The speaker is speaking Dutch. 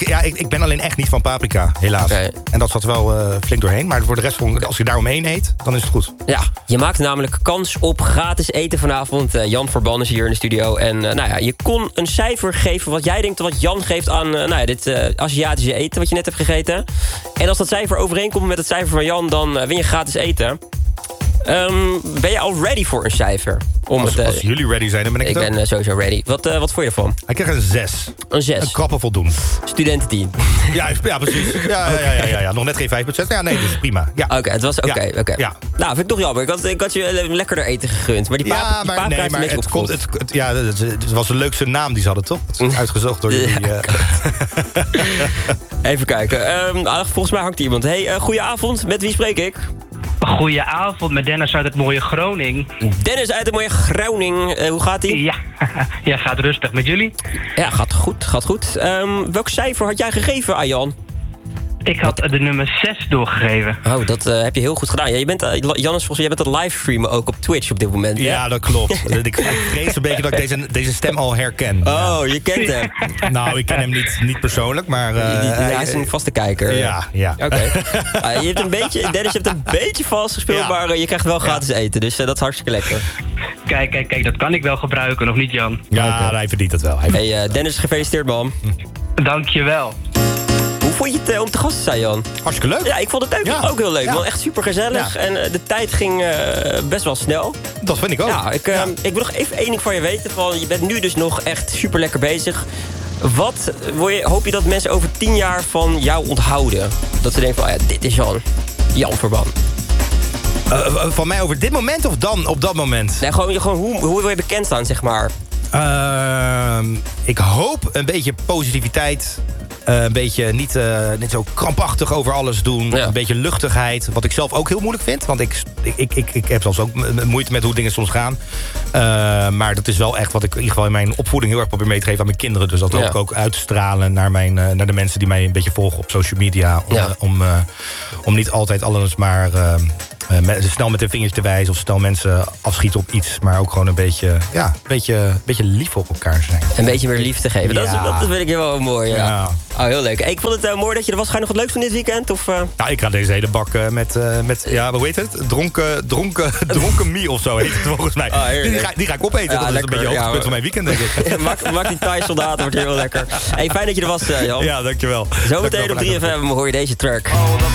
ik ben alleen echt niet van paprika, helaas. Okay. En dat zat wel flink doorheen. Maar voor de rest, als je daaromheen eet, dan is het goed. Ja, je maakt namelijk kans op gratis eten vanavond. Jan Verban is hier in de studio. En je kon een cijfer geven wat jij denkt wat Jan geeft aan dit Aziatische eten wat je net hebt gegeten. En als dat cijfer overeenkomt met het cijfer van Jan, dan win je gratis eten. Ben je al ready voor een cijfer? Als jullie ready zijn, dan ben ik het ook. Ik ben sowieso ready. Wat vond je ervan? Hij kreeg een 6. Een 6? Een krappe voldoen. Studenten-10. Ja, precies. Ja. Nog net geen 5%. Ja, nee, dat is prima. Ja. Oké, het was oké. Ja. Nou, vind ik toch jammer. Ik had je lekkerder eten gegund. Maar die paprika heeft een beetje opgevoed. Het was de leukste naam die ze hadden, toch? Het is uitgezocht door jullie. Even kijken. Volgens mij hangt hier iemand. Hey, goedenavond. Met wie spreek ik? Goedenavond, met Dennis uit het mooie Groningen. Dennis uit het mooie Groningen. Hoe gaat ie? Ja, gaat rustig. Met jullie? Ja, gaat goed. Welk cijfer had jij gegeven aan Jan? Ik had de nummer 6 doorgegeven. Oh, dat heb je heel goed gedaan. Ja, Jannes, jij bent aan het livestreamen ook op Twitch op dit moment. Hè? Ja, dat klopt. Ik vrees een beetje dat ik deze stem al herken. Oh, je kent hem. Nou, ik ken hem niet persoonlijk, maar... hij is een vaste kijker. Ja. Oké. Dennis, je hebt een beetje vals gespeeld, maar je krijgt wel gratis eten. Dus dat is hartstikke lekker. Kijk, dat kan ik wel gebruiken, of niet, Jan? Ja, hij verdient het wel. Hey, Dennis, gefeliciteerd, man. Dankjewel. Hoe vond je het om te gast te zijn, Jan? Hartstikke leuk. Ja, ik vond het ook heel leuk. Ja. Echt super gezellig. Ja. En de tijd ging best wel snel. Dat vind ik ook. Ja, ik wil nog even één ding van je weten. Je bent nu dus nog echt super lekker bezig. Wat hoop je dat mensen over 10 jaar van jou onthouden? Dat ze denken van, dit is Jan Verban. Van mij over dit moment of dan op dat moment? Nee, gewoon hoe wil je bekend staan, zeg maar? Ik hoop een beetje positiviteit. Een beetje niet zo krampachtig over alles doen. Ja. Een beetje luchtigheid. Wat ik zelf ook heel moeilijk vind. Want ik heb soms ook moeite met hoe dingen soms gaan. Maar dat is wel echt wat ik in ieder geval in mijn opvoeding heel erg probeer mee te geven aan mijn kinderen. Dus dat wil ik ook uitstralen naar de mensen die mij een beetje volgen op social media. Om niet altijd alles maar snel met de vingers te wijzen. Of snel mensen afschieten op iets. Maar ook gewoon een beetje lief op elkaar zijn. Een beetje meer lief te geven. Ja. Dat vind ik wel mooi. Ja. Oh, heel leuk. Ik vond het mooi dat je er was. Ga je nog wat leuks van dit weekend? Of, Nou, ik ga deze hele bak met hoe heet het? Dronken mie of zo heet het volgens mij. Die ga ik opeten. Dat is een beetje hoogtepunt van mijn weekend, denk ik. Maak die Thai soldaten, wordt heel lekker. Hey, fijn dat je er was, Jan. Ja, dankjewel. Zometeen op 3FM hoor je deze track.